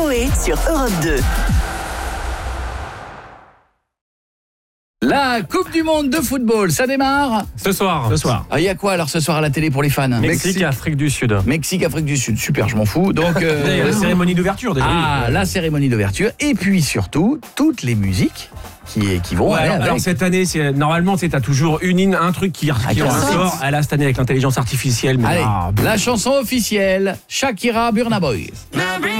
Coé sur Europe 2. La Coupe du Monde de football, ça démarre Ce soir. Ah, il y a quoi alors ce soir à la télé pour les fans? Mexique, Afrique du Sud. Mexique, Afrique du Sud, super, je m'en fous. Donc La cérémonie d'ouverture déjà. Ah, la cérémonie d'ouverture et puis surtout toutes les musiques qui vont aller avec. Alors cette année, normalement, tu as toujours un truc qui ressort. Là, cette année avec l'intelligence artificielle. Mais Allez, la chanson officielle, Shakira, Burna Boy.